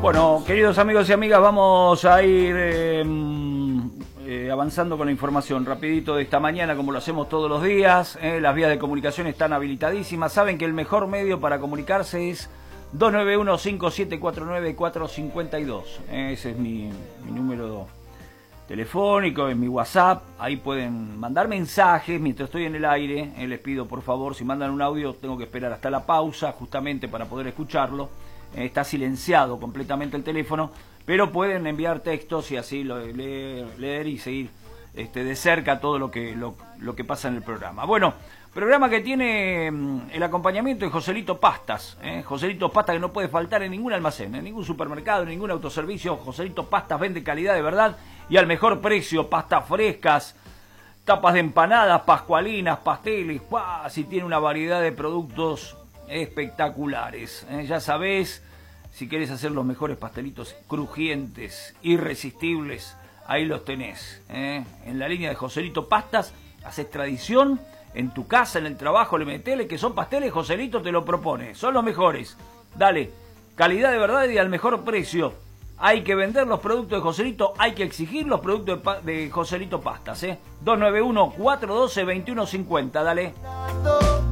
Bueno, queridos amigos y amigas, vamos a ir avanzando con la información rapidito de esta mañana, como lo hacemos todos los días. Las vías de comunicación están habilitadísimas. Saben que el mejor medio para comunicarse es 291-5749-452. Ese es mi número telefónico, es mi WhatsApp. Ahí pueden mandar mensajes mientras estoy en el aire. Les pido, por favor, si mandan un audio, tengo que esperar hasta la pausa, justamente para poder escucharlo. Está silenciado completamente el teléfono, pero pueden enviar textos y así leer y seguir de cerca todo lo que pasa en el programa. Bueno, programa que tiene el acompañamiento de Joselito Pastas. Joselito Pastas, que no puede faltar en ningún almacén, en ningún supermercado, en ningún autoservicio. Joselito Pastas vende calidad de verdad y al mejor precio. Pastas frescas, tapas de empanadas, pascualinas, pasteles. ¡Guau! Si tiene una variedad de productos espectaculares. Ya sabés, si querés hacer los mejores pastelitos crujientes, irresistibles, ahí los tenés. En la línea de Joselito Pastas, haces tradición en tu casa, en el trabajo, le metele que son pasteles, Joselito te lo propone, son los mejores. Dale, calidad de verdad y al mejor precio. Hay que vender los productos de Joselito, hay que exigir los productos de Joselito Pastas. 291-412-2150, dale.